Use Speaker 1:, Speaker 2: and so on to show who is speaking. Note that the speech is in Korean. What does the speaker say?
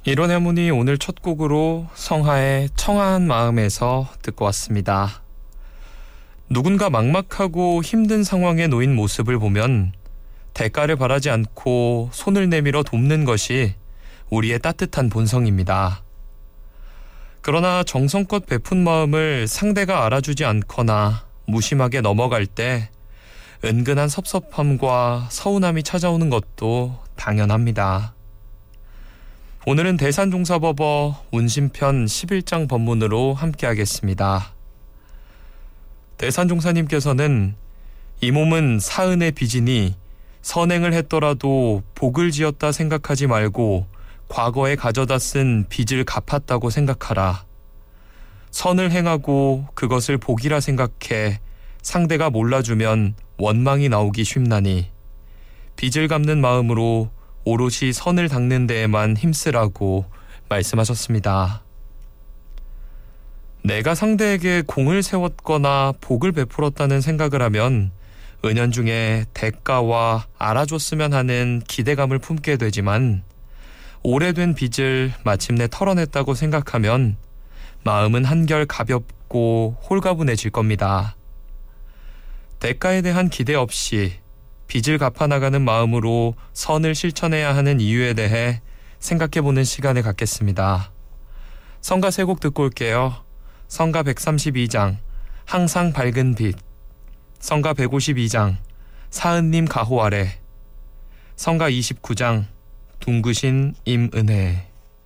Speaker 1: 이런 해문이 오늘 첫 곡으로 성하의 청아한 마음에서 듣고 왔습니다. 누군가 막막하고 힘든 상황에 놓인 모습을 보면 대가를 바라지 않고 손을 내밀어 돕는 것이 우리의 따뜻한 본성입니다. 그러나 정성껏 베푼 마음을 상대가 알아주지 않거나 무심하게 넘어갈 때 은근한 섭섭함과 서운함이 찾아오는 것도 당연합니다. 오늘은 대산종사법어 운심편 11장 법문으로 함께하겠습니다. 대산종사님께서는 이 몸은 사은의 빚이니 선행을 했더라도 복을 지었다 생각하지 말고 과거에 가져다 쓴 빚을 갚았다고 생각하라. 선을 행하고 그것을 복이라 생각해 상대가 몰라주면 원망이 나오기 쉽나니 빚을 갚는 마음으로 오롯이 선을 닦는 데에만 힘쓰라고 말씀하셨습니다. 내가 상대에게 공을 세웠거나 복을 베풀었다는 생각을 하면 은연중에 대가와 알아줬으면 하는 기대감을 품게 되지만 오래된 빚을 마침내 털어냈다고 생각하면 마음은 한결 가볍고 홀가분해질 겁니다. 대가에 대한 기대 없이 빚을 갚아나가는 마음으로 선을 실천해야 하는 이유에 대해 생각해보는 시간을 갖겠습니다. 성가 세 곡 듣고 올게요. 성가 132장 항상 밝은 빛, 성가 152장 사은님 가호 아래, 성가 29장 둥그신 임은혜.